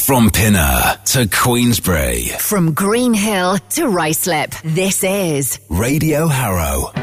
From Pinner to Queensbury. From Green Hill to Ruislip. This is Radio Harrow.